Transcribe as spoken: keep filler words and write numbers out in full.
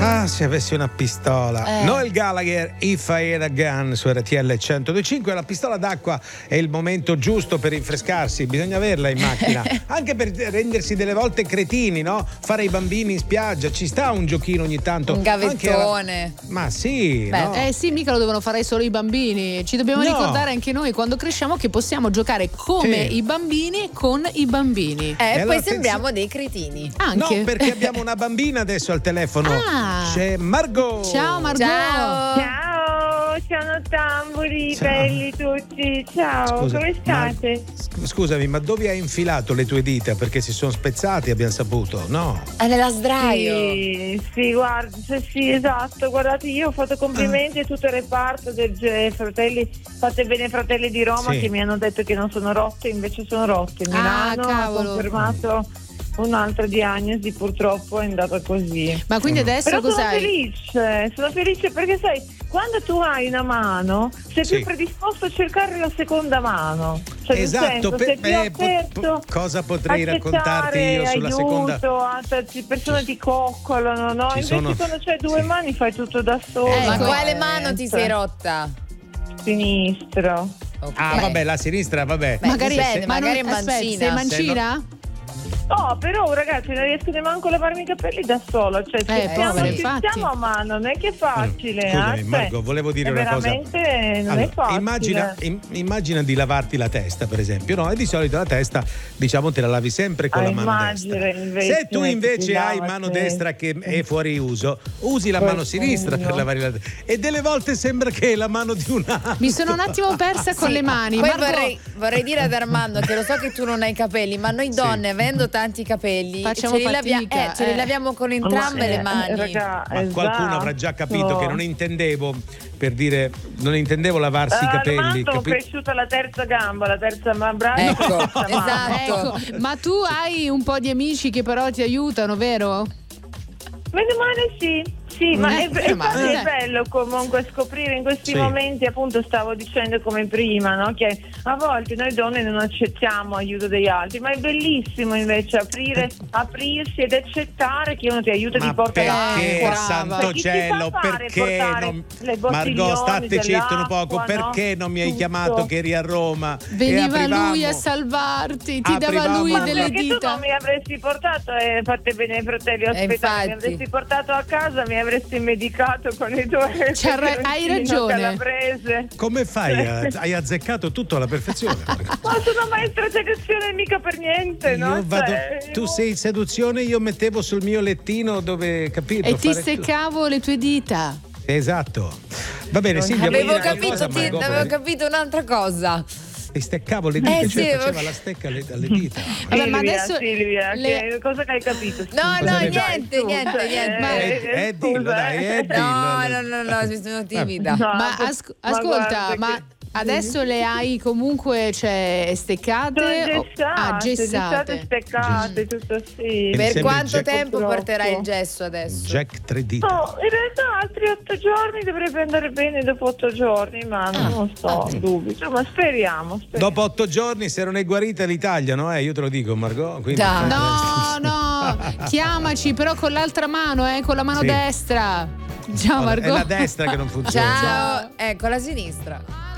Ah, se avessi una pistola. Eh. Noel Gallagher, If I Had a Gun su R T L centodue e cinque. La pistola d'acqua è il momento giusto per rinfrescarsi, bisogna averla in macchina. Anche per rendersi delle volte cretini, no? Fare i bambini in spiaggia, ci sta un giochino ogni tanto. Un gavettone. Alla... Ma sì, Beh, no? eh sì, mica lo devono fare solo i bambini. Ci dobbiamo No. ricordare anche noi quando cresciamo che possiamo giocare come Sì. i bambini con i bambini. Eh, E poi allora, sembriamo dei cretini. Anche. No, perché abbiamo una bambina adesso al telefono. Ah. C'è Margot. Ciao Margot. Ciao. Ciao, ciao tamburi, Ciao. belli tutti, ciao, Scusa, come state? Mar- Scusami, ma dove hai infilato le tue dita? Perché si sono spezzati, abbiamo saputo, no? È nella sdraio. Sì, sì, guarda, sì, sì, esatto, guardate, io ho fatto complimenti a tutto il reparto del G- fratelli, fate bene fratelli di Roma Sì. che mi hanno detto che non sono rotte, invece sono rotte. Milano ha cavolo. confermato un'altra diagnosi, purtroppo è andata così. Ma quindi adesso Però sono cos'hai? felice, sono felice perché sai, quando tu hai una mano sei Sì. più predisposto a cercare la seconda mano. Cioè, nel Esatto, senso, per- sei più eh, po- aperto po- cosa potrei a raccontarti io accettare sulla aiuto, seconda? altre persone ti coccolano, no? Ci Invece sono- quando c'hai due sì. mani fai tutto da solo. Eh, Ma Ecco. quale mano ti sei rotta? Sinistro. Ok. Ah, vabbè, la sinistra, vabbè. Beh, magari dipende, ma magari non, è aspetta, mancina. sei Se mancina? Oh, però ragazzi non riesco neanche a lavarmi i capelli da sola, cioè Eh, ci stiamo, povera, ci infatti. stiamo, ma non è che è facile. Scusami, eh, Marco, cioè, volevo dire è una cosa. veramente non Allora, è facile. immagina, im- immagina di lavarti la testa, per esempio, no? E di solito la testa, diciamo, te la lavi sempre con Ah, la mano immagina, destra. invece, Se tu che invece si hai lava mano sempre. destra che è fuori uso, usi la mano Qualcuno. sinistra per lavare la testa. E delle volte sembra che è la mano di un altro. Mi sono un attimo persa con Sì. le mani. Poi Margot, vorrei, vorrei dire ad Armando che lo so che tu non hai capelli, ma noi donne, avendo tanti capelli, Facciamo ce li, lavia- fatica, eh, ce li eh. laviamo con entrambe Ma, le eh, mani. raga, Ma qualcuno avrà già capito che non intendevo, per dire, non intendevo lavarsi i capelli. Armando ho capi- cresciuto la terza gamba, la terza ma bravo. Ecco, la terza mano. esatto. ecco, ma tu hai un po' di amici che però ti aiutano, vero? Meno male sì, sì, ma Eh, è, è, ma- è eh. bello comunque scoprire in questi Sì. momenti, appunto stavo dicendo come prima, no? Che a volte noi donne non accettiamo aiuto degli altri, ma è bellissimo invece aprire, aprirsi ed accettare che uno ti aiuta, Ma ti porta perché, l'acqua. santo Perché ti fa cielo, fare perché portare non... le Margot, bottiglioni state zitto un poco, dell'acqua, no? perché non mi hai Tutto. chiamato che eri a Roma? e Veniva aprivamo? lui a salvarti, ti dava Aprivamo- lui Ma Ma delle perché tu dita. non mi avresti portato e fate bene ai fratelli ospitali, infatti. mi avresti portato a casa, mi avresti medicato con i tuoi C'ha ra- hai peperoncino ragione. calabrese. Come fai? a- Hai azzeccato tutto alla perfezione. Margot. Ma sono maestra seduzione mica per niente, no? Io vado- Cioè, tu sei in seduzione, io mettevo sul mio lettino dove, capito? E ti fare- seccavo le tue dita. Esatto. Va bene, Silvia, vuoi Avevo dire capito, qualcosa, ti- Margot? avevo capito un'altra cosa. Ti steccavo le dita, Eh, cioè sì, faceva avevo- la stecca alle, alle dita. Vabbè, ma Silvia, adesso Silvia, le- che- cosa che hai capito? No, Scusa, no, dai, niente, scusa, niente, niente. eh, Eh, eh, dillo, scusa, dai, eh, eh. dillo. No, no, no, no, mi sono timida. No, Ma as- ma ascolta, guarda ma che- adesso le hai comunque, cioè, steccate? Sono o- gessate, ah, gessate, gessate. steccate, tutto sì. Per sembra quanto Jack- tempo Purtroppo. porterai il gesso adesso? Jack tre dita. No, in realtà altri otto giorni dovrebbe andare bene dopo otto giorni, ma non so, dubito, ma speriamo, speriamo. Dopo otto giorni, se non è guarita l'Italia, no? Eh, io te lo dico, Margot. Quindi Dai. No, no, chiamaci però con l'altra mano, eh, con la mano Sì. destra. Ciao È Margot. la destra che non funziona. Ciao, ecco la sinistra.